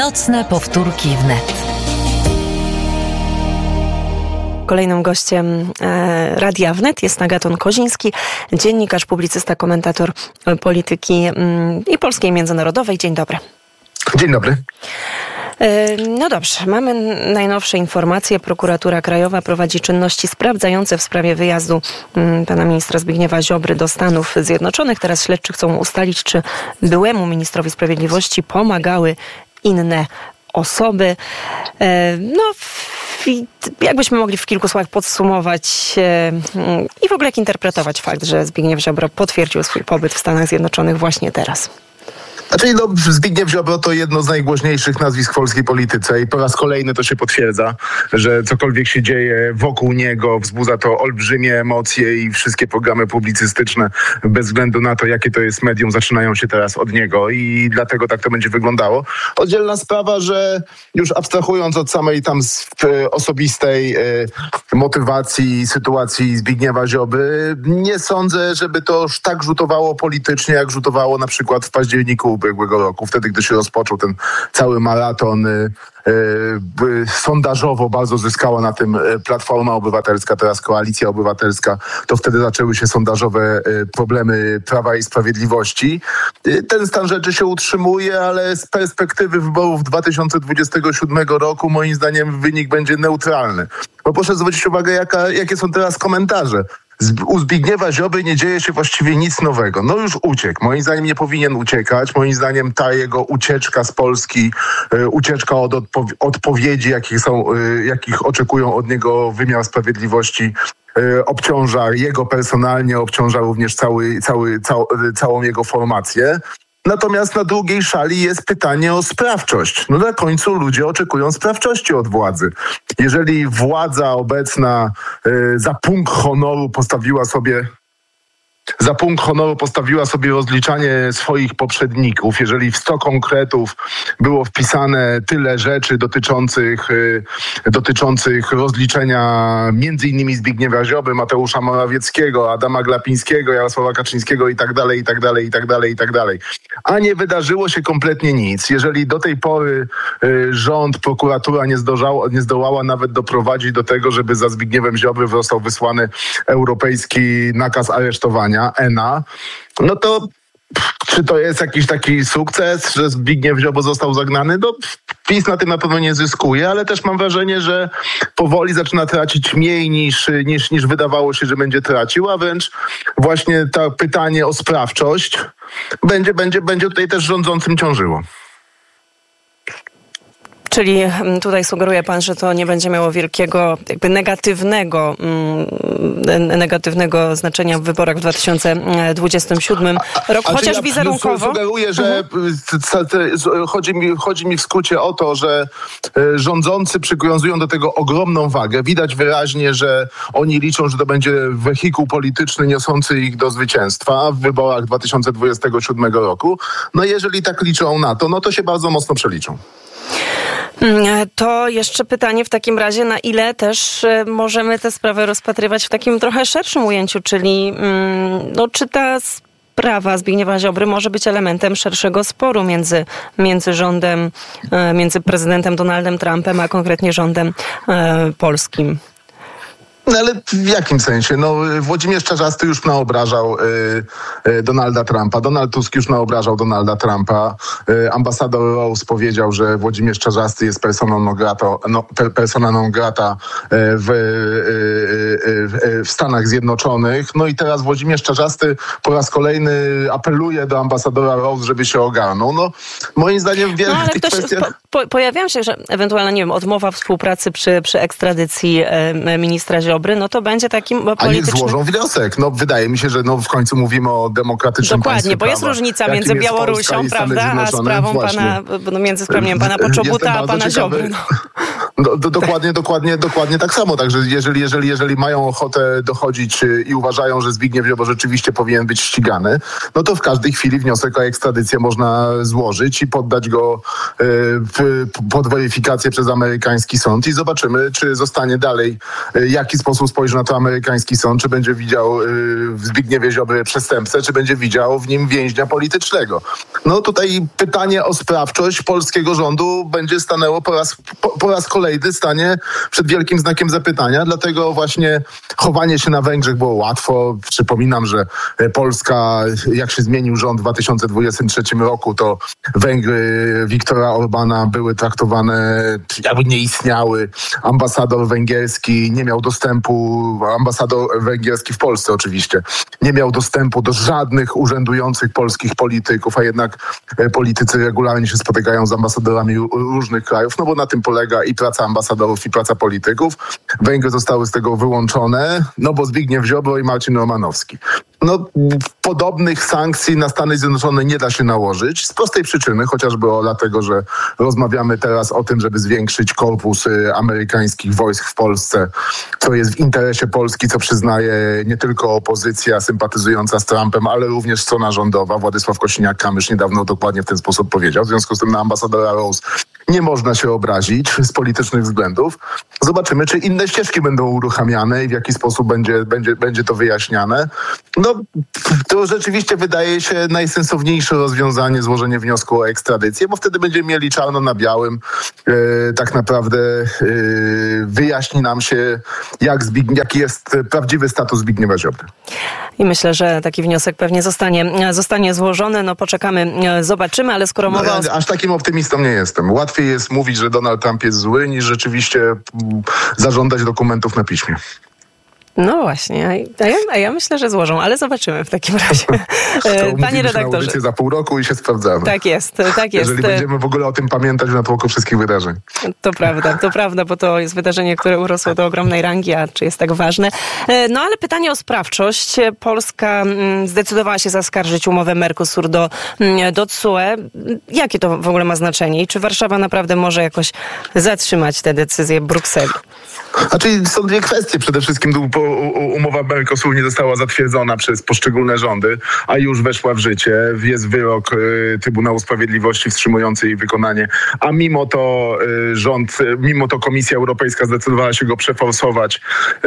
Nocne powtórki wnet. Kolejnym gościem Radia Wnet jest Agaton Koziński, dziennikarz, publicysta, komentator polityki i polskiej i międzynarodowej. Dzień dobry. Dzień dobry. No dobrze, mamy najnowsze informacje. Prokuratura Krajowa prowadzi czynności sprawdzające w sprawie wyjazdu pana ministra Zbigniewa Ziobry do Stanów Zjednoczonych. Teraz śledczy chcą ustalić, czy byłemu ministrowi sprawiedliwości pomagały inne osoby. No, jakbyśmy mogli w kilku słowach podsumować i w ogóle jak interpretować fakt, że Zbigniew Ziobro potwierdził swój pobyt w Stanach Zjednoczonych właśnie teraz? Znaczy, Zbigniew Ziobro to jedno z najgłośniejszych nazwisk w polskiej polityce i po raz kolejny to się potwierdza, że cokolwiek się dzieje wokół niego, wzbudza to olbrzymie emocje i wszystkie programy publicystyczne, bez względu na to, jakie to jest medium, zaczynają się teraz od niego i dlatego tak to będzie wyglądało. Oddzielna sprawa, że już abstrahując od samej tam osobistej motywacji, sytuacji Zbigniewa Ziobry, nie sądzę, żeby to tak rzutowało politycznie, jak rzutowało na przykład w październiku ubiegłego roku, wtedy gdy się rozpoczął ten cały maraton. Sondażowo bardzo zyskała na tym Platforma Obywatelska, teraz Koalicja Obywatelska. To wtedy zaczęły się sondażowe problemy Prawa i Sprawiedliwości. Ten stan rzeczy się utrzymuje, ale z perspektywy wyborów 2027 roku moim zdaniem wynik będzie neutralny. Bo proszę zwrócić uwagę, jakie są teraz komentarze. U Zbigniewa Ziobry nie dzieje się właściwie nic nowego. No już uciekł. Moim zdaniem nie powinien uciekać. Moim zdaniem ta jego ucieczka z Polski, ucieczka od odpowiedzi, jakich oczekują od niego wymiar sprawiedliwości, obciąża jego personalnie, obciąża również całą jego formację. Natomiast na drugiej szali jest pytanie o sprawczość. No na końcu ludzie oczekują sprawczości od władzy. Jeżeli władza obecna za punkt honoru postawiła sobie rozliczanie swoich poprzedników, jeżeli w 100 konkretów było wpisane tyle rzeczy dotyczących rozliczenia między innymi Zbigniewa Ziobry, Mateusza Morawieckiego, Adama Glapińskiego, Jarosława Kaczyńskiego i tak dalej, a nie wydarzyło się kompletnie nic. Jeżeli do tej pory rząd, prokuratura nie zdołała nawet doprowadzić do tego, żeby za Zbigniewem Ziobry został wysłany europejski nakaz aresztowania, ENA, no to czy to jest jakiś taki sukces, że Zbigniew Ziobro został zagnany? No, PiS na tym na pewno nie zyskuje, ale też mam wrażenie, że powoli zaczyna tracić mniej niż wydawało się, że będzie tracił, a wręcz właśnie to pytanie o sprawczość będzie tutaj też rządzącym ciążyło. Czyli tutaj sugeruje pan, że to nie będzie miało wielkiego, jakby negatywnego znaczenia w wyborach w 2027 roku, chociaż ja wizerunkowo. Sugeruję, że chodzi mi w skrócie o to, że rządzący przywiązują do tego ogromną wagę. Widać wyraźnie, że oni liczą, że to będzie wehikuł polityczny niosący ich do zwycięstwa w wyborach 2027 roku. No jeżeli tak liczą na to, no to się bardzo mocno przeliczą. To jeszcze pytanie w takim razie, na ile też możemy tę sprawę rozpatrywać w takim trochę szerszym ujęciu, czyli czy ta sprawa Zbigniewa Ziobry może być elementem szerszego sporu między rządem, między prezydentem Donaldem Trumpem, a konkretnie rządem polskim? No ale w jakim sensie? No Włodzimierz Czarzasty już naobrażał Donalda Trumpa, Donald Tusk już naobrażał Donalda Trumpa, ambasador Rose powiedział, że Włodzimierz Czarzasty jest persona non grata w Stanach Zjednoczonych. No i teraz Włodzimierz Czarzasty po raz kolejny apeluje do ambasadora Rose, żeby się ogarnął. No moim zdaniem wiele tych kwestiach... Pojawiają się, że ewentualna, nie wiem, odmowa współpracy przy ekstradycji ministra Ziobry, no to będzie takim politycznym... A niech złożą wniosek. No wydaje mi się, że w końcu mówimy o demokratycznym państwie Dokładnie, bo jest różnica między Białorusią, prawda, a sprawą pana, między sprawnieniem pana Poczobuta, a pana Ziobry. Dokładnie tak samo. Także jeżeli mają ochotę dochodzić i uważają, że Zbigniew Ziobro rzeczywiście powinien być ścigany, no to w każdej chwili wniosek o ekstradycję można złożyć i poddać go pod weryfikację przez amerykański sąd i zobaczymy, czy zostanie dalej, w jaki sposób spojrzy na to amerykański sąd, czy będzie widział w Zbigniewie Ziobrze przestępcę, czy będzie widział w nim więźnia politycznego. No tutaj pytanie o sprawczość polskiego rządu będzie stanęło po raz kolejny stanie przed wielkim znakiem zapytania, dlatego właśnie chowanie się na Węgrzech było łatwo. Przypominam, że Polska, jak się zmienił rząd w 2023 roku, to Węgry Viktora Orbana były traktowane, jakby nie istniały. Ambasador węgierski nie miał dostępu, ambasador węgierski w Polsce oczywiście, nie miał dostępu do żadnych urzędujących polskich polityków, a jednak politycy regularnie się spotykają z ambasadorami różnych krajów, no bo na tym polega i praca ambasadorów, i praca polityków. Węgry zostały z tego wyłączone, no bo Zbigniew Ziobro i Marcin Romanowski. No, podobnych sankcji na Stany Zjednoczone nie da się nałożyć z prostej przyczyny, chociażby dlatego, że rozmawiamy teraz o tym, żeby zwiększyć korpus amerykańskich wojsk w Polsce, co jest w interesie Polski, co przyznaje nie tylko opozycja sympatyzująca z Trumpem, ale również strona rządowa. Władysław Kosiniak-Kamysz niedawno dokładnie w ten sposób powiedział. W związku z tym na ambasadora Rose nie można się obrazić z politycznych względów. Zobaczymy, czy inne ścieżki będą uruchamiane i w jaki sposób będzie to wyjaśniane. No, to rzeczywiście wydaje się najsensowniejsze rozwiązanie złożenie wniosku o ekstradycję, bo wtedy będziemy mieli czarno na białym. Tak naprawdę wyjaśni nam się, jaki jest prawdziwy status Zbigniewa Ziobry. I myślę, że taki wniosek pewnie zostanie złożony. No poczekamy, zobaczymy, ale skoro mowa o... Aż takim optymistą nie jestem. Łatwiej jest mówić, że Donald Trump jest zły, niż rzeczywiście zażądać dokumentów na piśmie. No właśnie, a ja myślę, że złożą, ale zobaczymy w takim razie. Panie redaktorze. Za pół roku i się sprawdzamy. Tak jest. Jeżeli będziemy w ogóle o tym pamiętać na tłoku wszystkich wydarzeń. To prawda, bo to jest wydarzenie, które urosło do ogromnej rangi, a czy jest tak ważne? No ale pytanie o sprawczość. Polska zdecydowała się zaskarżyć umowę Mercosur do TSUE. Jakie to w ogóle ma znaczenie i czy Warszawa naprawdę może jakoś zatrzymać te decyzje Brukseli? Znaczy są dwie kwestie. Przede wszystkim umowa Mercosur nie została zatwierdzona przez poszczególne rządy, a już weszła w życie. Jest wyrok Trybunału Sprawiedliwości wstrzymujący jej wykonanie, a mimo to Komisja Europejska zdecydowała się go przeforsować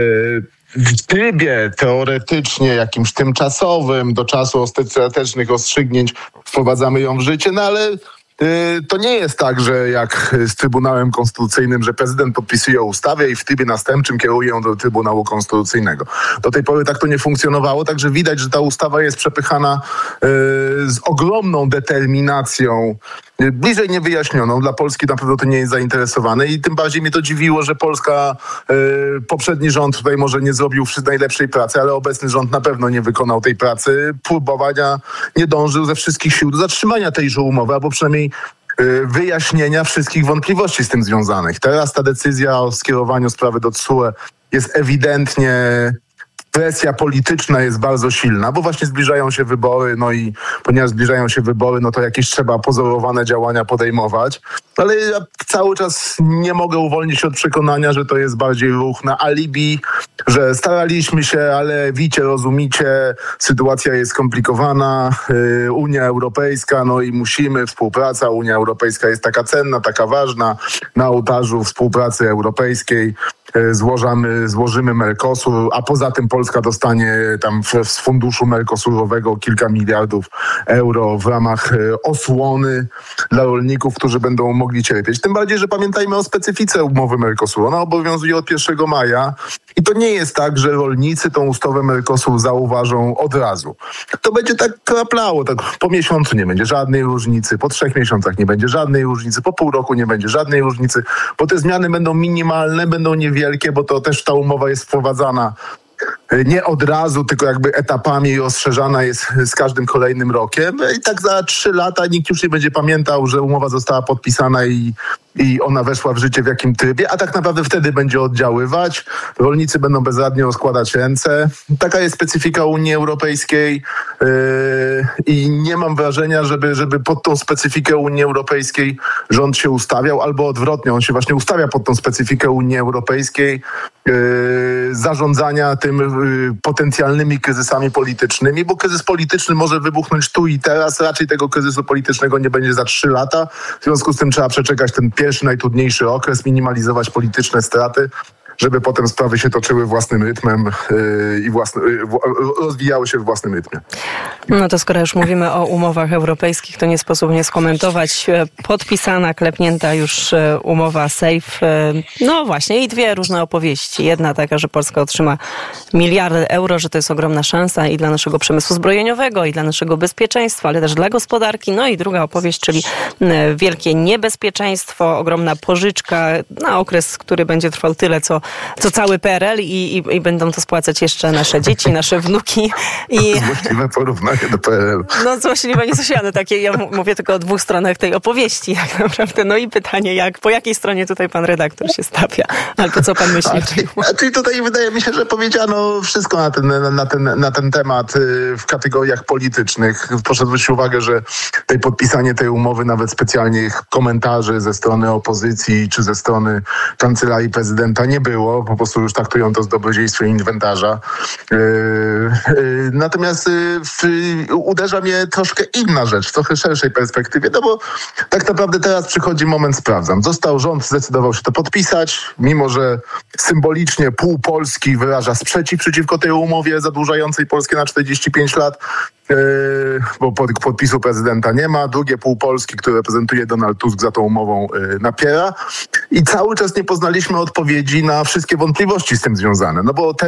w trybie teoretycznie jakimś tymczasowym, do czasu ostatecznych rozstrzygnięć wprowadzamy ją w życie, no ale to nie jest tak, że jak z Trybunałem Konstytucyjnym, że prezydent podpisuje ustawę i w trybie następczym kieruje ją do Trybunału Konstytucyjnego. Do tej pory tak to nie funkcjonowało, także widać, że ta ustawa jest przepychana z ogromną determinacją, bliżej niewyjaśnioną. Dla Polski na pewno to nie jest zainteresowane i tym bardziej mnie to dziwiło, że Polska, poprzedni rząd tutaj może nie zrobił najlepszej pracy, ale obecny rząd na pewno nie wykonał tej pracy. Próbowania nie dążył ze wszystkich sił do zatrzymania tejże umowy, albo przynajmniej wyjaśnienia wszystkich wątpliwości z tym związanych. Teraz ta decyzja o skierowaniu sprawy do TSUE jest ewidentnie... Presja polityczna jest bardzo silna, bo właśnie zbliżają się wybory, no i ponieważ zbliżają się wybory, no to jakieś trzeba pozorowane działania podejmować. Ale ja cały czas nie mogę uwolnić się od przekonania, że to jest bardziej ruch na alibi, że staraliśmy się, ale wiecie, rozumicie, sytuacja jest skomplikowana, Unia Europejska, no i musimy, współpraca, Unia Europejska jest taka cenna, taka ważna, na ołtarzu współpracy europejskiej złożymy Mercosur, a poza tym Polska dostanie tam z funduszu mercosurowego kilka miliardów euro w ramach osłony dla rolników, którzy będą mogli cierpieć. Tym bardziej, że pamiętajmy o specyfice umowy Mercosuru. Ona obowiązuje od 1 maja i to nie jest tak, że rolnicy tą ustawę Mercosur zauważą od razu. To będzie tak kraplało, tak po miesiącu nie będzie żadnej różnicy, po 3 miesiącach nie będzie żadnej różnicy, po pół roku nie będzie żadnej różnicy, bo te zmiany będą minimalne, będą niewielkie, bo to też ta umowa jest wprowadzana nie od razu, tylko jakby etapami rozszerzana jest z każdym kolejnym rokiem. I tak za 3 lata nikt już nie będzie pamiętał, że umowa została podpisana i ona weszła w życie w jakim trybie, a tak naprawdę wtedy będzie oddziaływać. Rolnicy będą bezradnie rozkładać ręce. Taka jest specyfika Unii Europejskiej i nie mam wrażenia, żeby pod tą specyfikę Unii Europejskiej rząd się ustawiał, albo odwrotnie, on się właśnie ustawia pod tą specyfikę Unii Europejskiej zarządzania tym potencjalnymi kryzysami politycznymi, bo kryzys polityczny może wybuchnąć tu i teraz, raczej tego kryzysu politycznego nie będzie za 3 lata, w związku z tym trzeba przeczekać ten pierwszy, najtrudniejszy okres, minimalizować polityczne straty, żeby potem sprawy się toczyły własnym rytmem i rozwijały się w własnym rytmie. No to skoro już mówimy o umowach europejskich, to nie sposób nie skomentować. Podpisana, klepnięta już umowa SAFE. No właśnie, i 2 różne opowieści. Jedna taka, że Polska otrzyma miliardy euro, że to jest ogromna szansa i dla naszego przemysłu zbrojeniowego, i dla naszego bezpieczeństwa, ale też dla gospodarki. No i druga opowieść, czyli wielkie niebezpieczeństwo, ogromna pożyczka na okres, który będzie trwał tyle, co cały PRL i będą to spłacać jeszcze nasze dzieci, nasze wnuki. Złośliwe porównanie do PRL. No złośliwe, niesłyszane takie. Ja mówię tylko o 2 stronach tej opowieści tak naprawdę. No i pytanie, po jakiej stronie tutaj pan redaktor się stawia? Albo co pan myśli? Czyli tutaj wydaje mi się, że powiedziano wszystko na ten temat w kategoriach politycznych. Proszę zwrócić uwagę, że podpisanie tej umowy, nawet specjalnych komentarzy ze strony opozycji czy ze strony Kancelarii Prezydenta nie było. Po prostu już traktują to z dobrodziejstwem inwentarza. Natomiast uderza mnie troszkę inna rzecz, w trochę szerszej perspektywie, no bo tak naprawdę teraz przychodzi moment, sprawdzam. Rząd zdecydował się to podpisać, mimo że symbolicznie pół Polski wyraża sprzeciw przeciwko tej umowie zadłużającej Polskę na 45 lat, bo podpisu prezydenta nie ma. Drugie pół Polski, które reprezentuje Donald Tusk, za tą umową napiera. I cały czas nie poznaliśmy odpowiedzi na wszystkie wątpliwości z tym związane. No bo